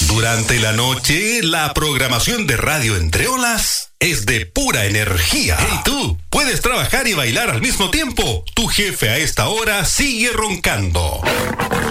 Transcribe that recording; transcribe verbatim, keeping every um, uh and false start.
Durante la noche, la programación de Radio Entre Olas es de pura energía. Hey tú, ¿puedes trabajar y bailar al mismo tiempo? Tu jefe a esta hora sigue roncando.